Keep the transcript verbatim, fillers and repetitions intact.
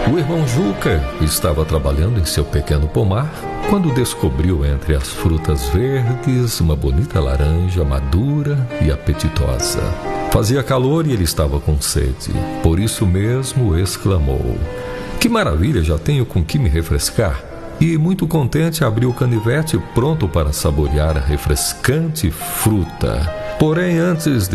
O irmão Juca estava trabalhando em seu pequeno pomar quando descobriu entre as frutas verdes uma bonita laranja madura e apetitosa. Fazia calor e ele estava com sede. Por isso mesmo exclamou: "Que maravilha, já tenho com que me refrescar!" E, muito contente, abriu o canivete pronto para saborear a refrescante fruta. Porém, antes de